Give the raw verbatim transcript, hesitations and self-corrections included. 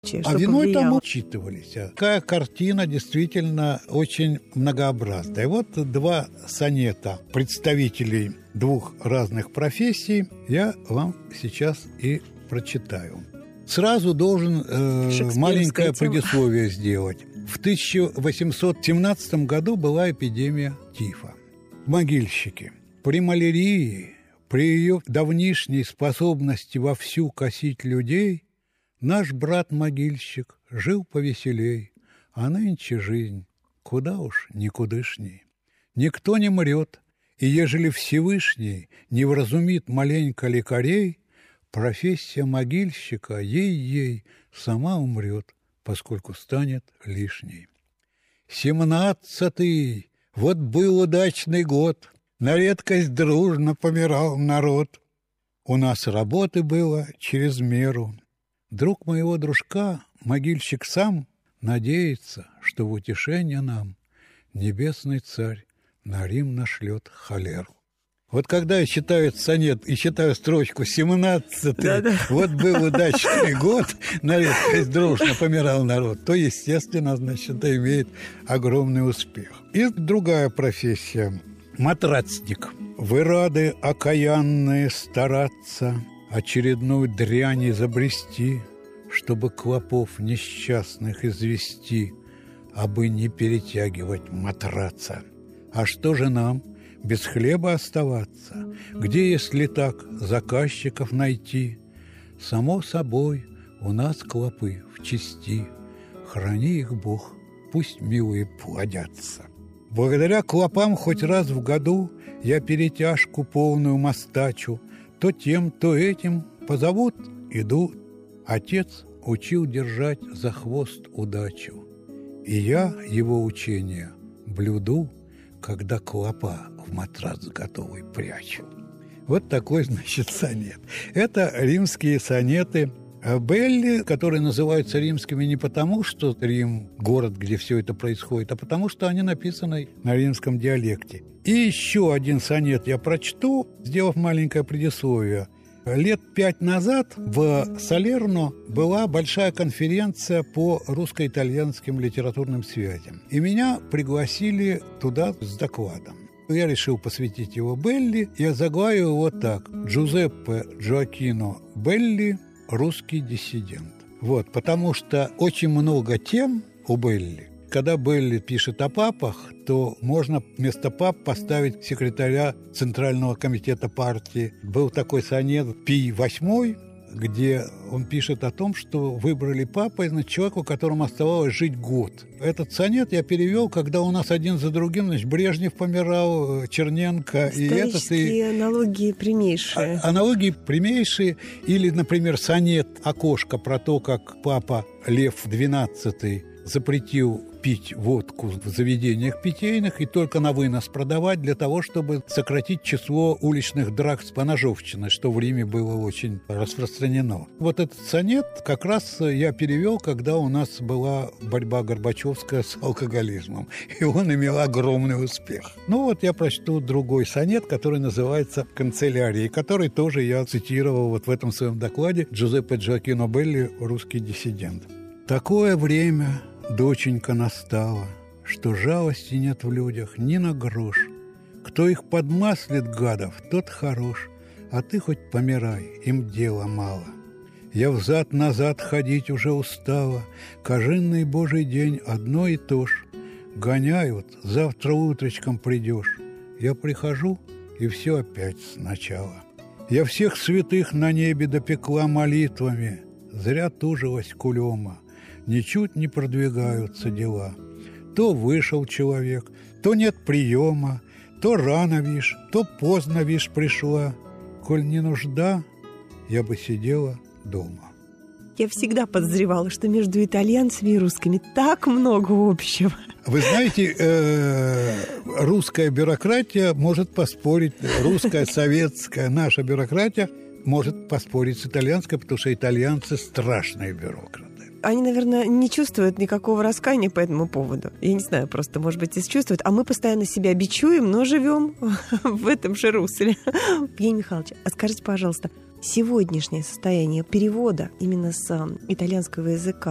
А виной там учитывались. Такая картина действительно очень многообразная. И вот два сонета представителей двух разных профессий я вам сейчас и прочитаю. Сразу должен э, маленькое тема. предисловие сделать. В тысяча восемьсот семнадцатом году была эпидемия тифа. Могильщики. При малярии, при ее давнишней способности вовсю косить людей, наш брат-могильщик жил повеселей, а нынче жизнь куда уж никудышней. Никто не мрет, и ежели Всевышний не вразумит маленько лекарей, профессия могильщика ей-ей сама умрет, поскольку станет лишней. Семнадцатый, вот был удачный год, на редкость дружно помирал народ. У нас работы было через меру. Друг моего дружка, могильщик сам, надеется, что в утешение нам небесный царь на Рим нашлет холеру. Вот когда я читаю сонет и читаю строчку семнадцатый, да-да. Вот был удачный год, на редкость дружно помирал народ, то, естественно, значит, это имеет огромный успех. И другая профессия – матрацник. Вы рады, окаянные, стараться очередную дрянь изобрести, чтобы клопов несчастных извести, абы не перетягивать матраца. А что же нам? Без хлеба оставаться? Где, если так, заказчиков найти? Само собой, у нас клопы в чести. Храни их Бог, пусть милые плодятся. Благодаря клопам хоть раз в году я перетяжку полную мостачу. То тем, то этим позовут, идут. Отец учил держать за хвост удачу. И я его учение блюду, когда клопа в матрас готовый прячу. Вот такой, значит, сонет. Это римские сонеты Белли, которые называются римскими не потому, что Рим – город, где все это происходит, а потому, что они написаны на римском диалекте. И еще один сонет я прочту, сделав маленькое предисловие. Лет пять назад в Салерно была большая конференция по русско-итальянским литературным связям. И меня пригласили туда с докладом. Я решил посвятить его Белли. Я заглавил его так: Джузеппе Джоакино Белли, русский диссидент. Вот, потому что очень много тем у Белли. Когда Белли пишет о папах, то можно вместо пап поставить секретаря Центрального комитета партии. Был такой сонет Пий восьмой, где он пишет о том, что выбрали папой, значит, человеку, которому оставалось жить год. Этот сонет я перевел, когда у нас один за другим, значит, Брежнев помирал, Черненко. Исторические и этот, и... аналогии прямейшие. А, аналогии прямейшие. Или, например, сонет «Окошко» про то, как папа Лев двенадцатый запретил пить водку в заведениях питейных и только на вынос продавать для того, чтобы сократить число уличных драк с поножовщиной, что в Риме было очень распространено. Вот этот сонет как раз я перевел, когда у нас была борьба Горбачевская с алкоголизмом, и он имел огромный успех. Ну вот я прочту другой сонет, который называется «Канцелярия», который тоже я цитировал вот в этом своем докладе. Джузеппе Джоакино Белли, русский диссидент. «Такое время, доченька, настала, что жалости нет в людях ни на грош. Кто их подмаслит, гадов, тот хорош, а ты хоть помирай, им дела мало. Я взад-назад ходить уже устала, кожинный божий день одно и то ж. Гоняют, завтра утречком придешь. Я прихожу, и все опять сначала. Я всех святых на небе допекла молитвами, зря тужилась кулема. Ничуть не продвигаются дела. То вышел человек, то нет приема, то рано, вишь, то поздно, вишь, пришла. Коль не нужда, я бы сидела дома». Я всегда подозревала, что между итальянцами и русскими так много общего. Вы знаете, э, русская бюрократия может поспорить, русская, советская, наша бюрократия может поспорить с итальянской, потому что итальянцы страшные бюрократы. Они, наверное, не чувствуют никакого раскаяния по этому поводу. Я не знаю, просто, может быть, и чувствуют. А мы постоянно себя бичуем, но живем в этом же русле. Евгений Михайлович, а скажите, пожалуйста, сегодняшнее состояние перевода именно с итальянского языка